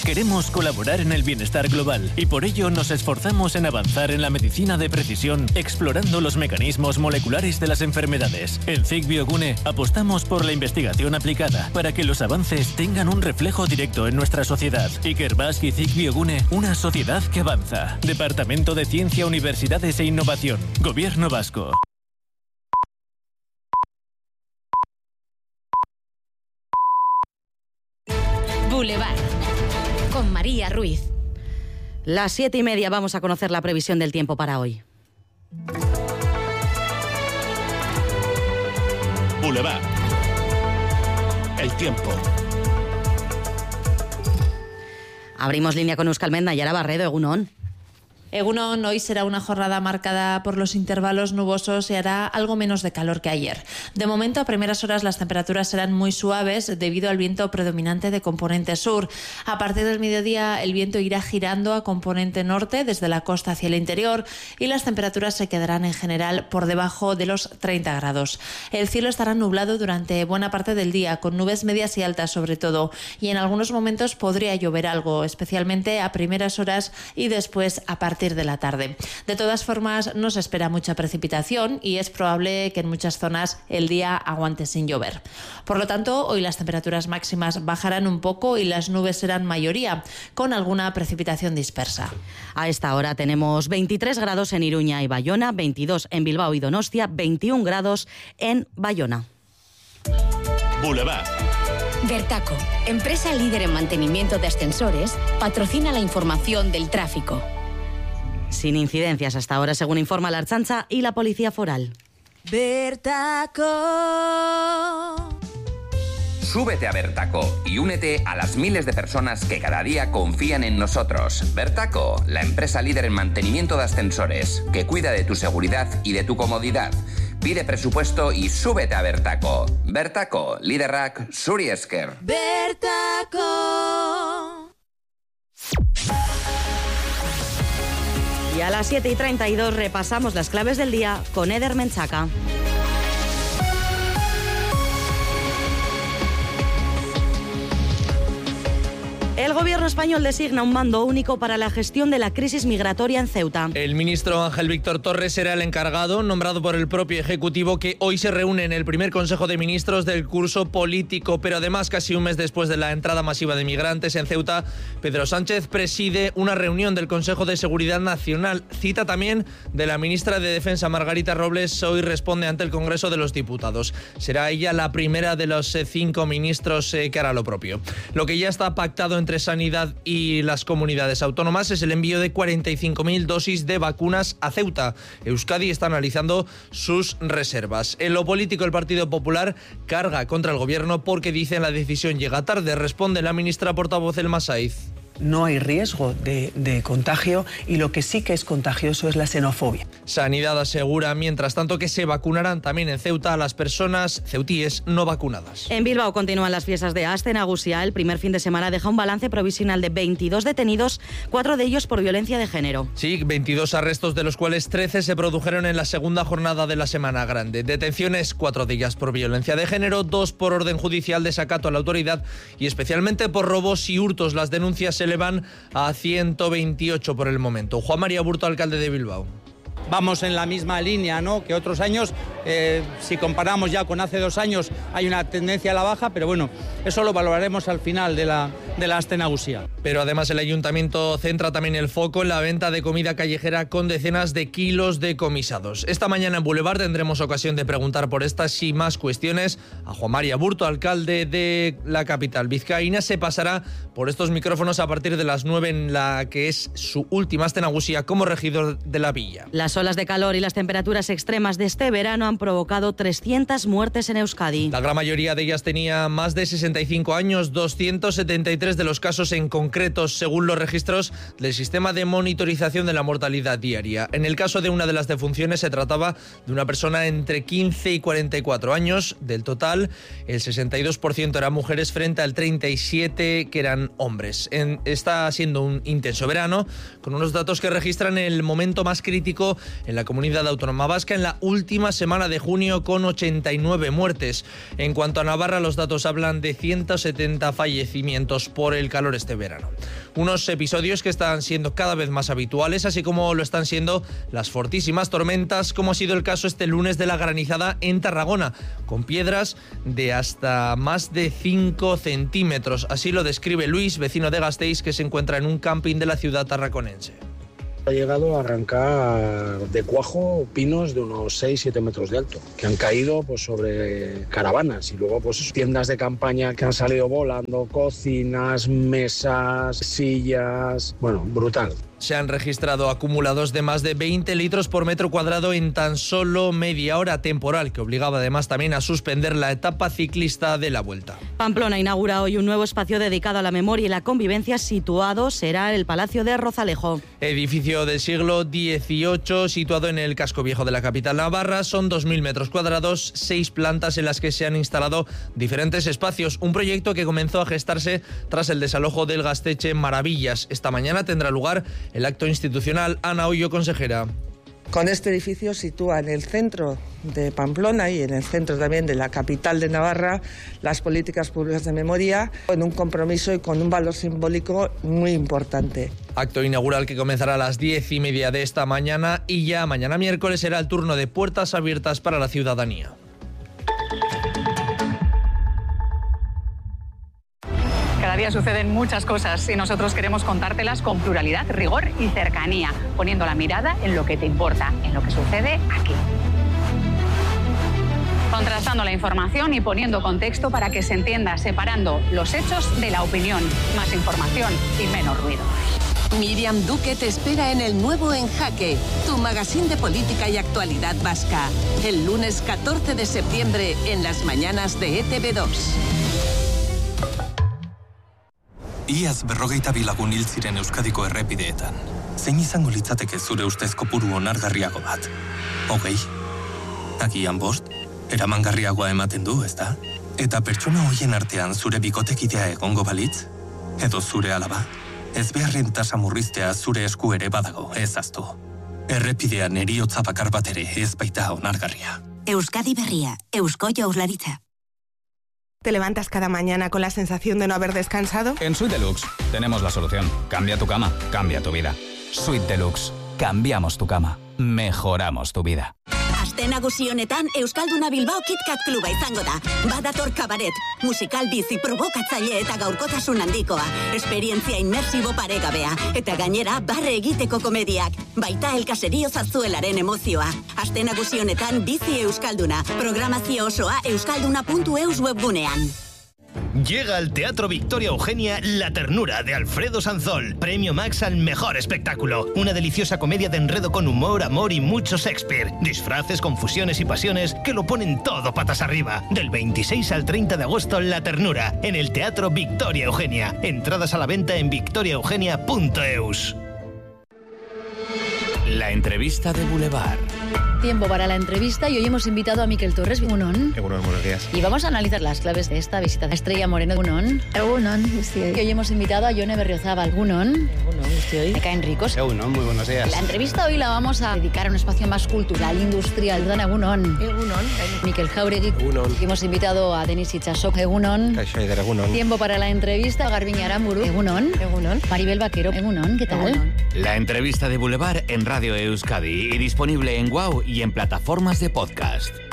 Queremos colaborar en el bienestar global y por ello nos esforzamos en avanzar en la medicina de precisión, explorando los mecanismos moleculares de las enfermedades. En CIC Biogune apostamos por la investigación aplicada para que los avances tengan un reflejo directo en nuestra sociedad. Ikerbasque y CIC Biogune, una sociedad que avanza. Departamento de Ciencia, Universidades e Innovación. Gobierno Vasco. Boulevard. Con María Ruiz. Las 7:30 vamos a conocer la previsión del tiempo para hoy. Boulevard. El tiempo. Abrimos línea con Euskalmet, Nayara Barredo, Egunon. Egunon, hoy será una jornada marcada por los intervalos nubosos y hará algo menos de calor que ayer. De momento, a primeras horas las temperaturas serán muy suaves debido al viento predominante de componente sur. A partir del mediodía el viento irá girando a componente norte desde la costa hacia el interior y las temperaturas se quedarán en general por debajo de los 30 grados. El cielo estará nublado durante buena parte del día, con nubes medias y altas sobre todo, y en algunos momentos podría llover algo, especialmente a primeras horas y después a partir de la tarde. De todas formas, no se espera mucha precipitación y es probable que en muchas zonas el día aguante sin llover. Por lo tanto, hoy las temperaturas máximas bajarán un poco y las nubes serán mayoría, con alguna precipitación dispersa. A esta hora tenemos 23 grados en Iruña y Bayona, 22 en Bilbao y Donostia, 21 grados en Bayona. Boulevard. Vertaco, empresa líder en mantenimiento de ascensores, patrocina la información del tráfico. Sin incidencias hasta ahora, según informa la Ertzaintza y la Policía Foral. Vertaco. Súbete a Vertaco y únete a las miles de personas que cada día confían en nosotros. Vertaco, la empresa líder en mantenimiento de ascensores, que cuida de tu seguridad y de tu comodidad. Pide presupuesto y súbete a Vertaco. Vertaco, Liderrak, Zuri esker. Vertaco. Y a las 7:32 repasamos las claves del día con Eder Menchaca. El gobierno español designa un mando único para la gestión de la crisis migratoria en Ceuta. El ministro Ángel Víctor Torres será el encargado, nombrado por el propio Ejecutivo, que hoy se reúne en el primer Consejo de Ministros del curso político. Pero además, casi un mes después de la entrada masiva de migrantes en Ceuta, Pedro Sánchez preside una reunión del Consejo de Seguridad Nacional. Cita también de la ministra de Defensa, Margarita Robles, hoy responde ante el Congreso de los Diputados. Será ella la primera de los 5 ministros que hará lo propio. Lo que ya está pactado entre Sanidad y las comunidades autónomas es el envío de 45.000 dosis de vacunas a Ceuta. Euskadi está analizando sus reservas. En lo político, el Partido Popular carga contra el gobierno porque dice la decisión llega tarde. Responde la ministra portavoz Elma Saiz. No hay riesgo de contagio y lo que sí que es contagioso es la xenofobia. Sanidad asegura, mientras tanto, que se vacunarán también en Ceuta a las personas ceutíes no vacunadas. En Bilbao continúan las fiestas de Aste Nagusia. El primer fin de semana deja un balance provisional de 22 detenidos, 4 de ellos por violencia de género. Sí, 22 arrestos, de los cuales 13 se produjeron en la segunda jornada de la Semana Grande. Detenciones, 4 de ellas por violencia de género, 2 por orden judicial, desacato a la autoridad y especialmente por robos y hurtos. Las denuncias se elevan a 128 por el momento. Juan María Burto, alcalde de Bilbao. Vamos en la misma línea, ¿no?, que otros años. Si comparamos ya con hace 2 años, hay una tendencia a la baja, pero bueno, eso lo valoraremos al final de la Aste Nagusia. Pero además el ayuntamiento centra también el foco en la venta de comida callejera con decenas de kilos decomisados. Esta mañana en Boulevard tendremos ocasión de preguntar por estas y más cuestiones a Juan María Burto, alcalde de la capital vizcaína. Se pasará por estos micrófonos a partir de las 9 en la que es su última Aste Nagusia como regidor de la villa. Las olas de calor y las temperaturas extremas de este verano han provocado 300 muertes en Euskadi. La gran mayoría de ellas tenía más de 65 años, 273 de los casos en concreto, según los registros del sistema de monitorización de la mortalidad diaria. En el caso de una de las defunciones se trataba de una persona entre 15 y 44 años. Del total, el 62% eran mujeres frente al 37% que eran hombres. Está siendo un intenso verano, con unos datos que registran el momento más crítico en la comunidad autónoma vasca en la última semana de junio, con 89 muertes. En cuanto a Navarra, los datos hablan de 170 fallecimientos por por el calor este verano. Unos episodios que están siendo cada vez más habituales, así como lo están siendo las fortísimas tormentas, como ha sido el caso este lunes de la granizada en Tarragona, con piedras de hasta más de 5 centímetros. Así lo describe Luis, vecino de Gasteiz, que se encuentra en un camping de la ciudad tarraconense. Ha llegado a arrancar de cuajo pinos de unos 6-7 metros de alto, que han caído pues sobre caravanas y luego pues tiendas de campaña que han salido volando, cocinas, mesas, sillas, bueno, brutal. Se han registrado acumulados de más de 20 litros por metro cuadrado en tan solo media hora, temporal que obligaba además también a suspender la etapa ciclista de la Vuelta. Pamplona inaugura hoy un nuevo espacio dedicado a la memoria y la convivencia, situado será el Palacio de Rozalejo. Edificio del siglo XVIII, situado en el casco viejo de la capital navarra. Son 2.000 metros cuadrados, 6 plantas en las que se han instalado diferentes espacios. Un proyecto que comenzó a gestarse tras el desalojo del Gaztetxe Maravillas. Esta mañana tendrá lugar el acto institucional. Ana Hoyo, consejera. Con este edificio sitúa en el centro de Pamplona y en el centro también de la capital de Navarra las políticas públicas de memoria, con un compromiso y con un valor simbólico muy importante. Acto inaugural que comenzará a las 10:30 de esta mañana y ya mañana miércoles será el turno de puertas abiertas para la ciudadanía. Cada día suceden muchas cosas y nosotros queremos contártelas con pluralidad, rigor y cercanía, poniendo la mirada en lo que te importa, en lo que sucede aquí. Contrastando la información y poniendo contexto para que se entienda, separando los hechos de la opinión. Más información y menos ruido. Miriam Duque te espera en el nuevo En Jaque, tu magazín de política y actualidad vasca, el lunes 14 de septiembre en las mañanas de ETV2. Iaz 42 lagun hil ziren Euskadiko errepideetan. Zein izango litzateke zure ustez kopuru onargarriago bat? 20? Agian 5? Eramangarriagoa ematen du, ezta? Eta pertsona hoien artean zure bikotekidea egongo balitz? Edo zure alaba? Ezbeharren tasa murriztea zure esku ere badago, ez ahaztu. Errepidean heriotza bakar bat ere ez baita onargarria. Euskadi berria, Eusko Jaurlaritza. ¿Te levantas cada mañana con la sensación de no haber descansado? En Suite Deluxe tenemos la solución. Cambia tu cama, cambia tu vida. Suite Deluxe. Cambiamos tu cama. Mejoramos tu vida. Aste nagusi honetan Euskalduna Bilbao KitKat Kluba izango da. Badator kabaret, musikal bizi provokatzaile eta gaurkotasun handikoa, esperientzia inmersibo paregabea, eta gainera barre egiteko komediak, baita elkaserio zazuelaren emozioa. Aste nagusi honetan bizi Euskalduna, programazio osoa euskalduna.eus webgunean. Llega al Teatro Victoria Eugenia La Ternura de Alfredo Sanzol. Premio Max al mejor espectáculo. Una deliciosa comedia de enredo con humor, amor y mucho Shakespeare. Disfraces, confusiones y pasiones que lo ponen todo patas arriba. Del 26 al 30 de agosto, La Ternura, en el Teatro Victoria Eugenia. Entradas a la venta en victoriaeugenia.eus. La entrevista de Boulevard. Tiempo para la entrevista y hoy hemos invitado a Mikel Torres, Egunon. Egunon, buenos días. Y vamos a analizar las claves de esta visita de Estrella Moreno, Egunon. Egunon, sí. Y hoy hemos invitado a Jone Berriozábal, Egunon. Egunon, estoy. Me caen ricos. Egunon, muy buenos días. La entrevista hoy la vamos a dedicar a un espacio más cultural, industrial. Dan Egunon. Egunon. Mikel Jauregui. Egunon. Y hemos invitado a Denis Itxasok, Egunon. Kaixoider, Egunon. Tiempo para la entrevista, Garbiñe Aramburu, Egunon. Egunon. Maribel Vaquero, Egunon. ¿Qué tal? Egunon. La entrevista de Boulevard en Radio Euskadi y disponible en WOW y en plataformas de podcast.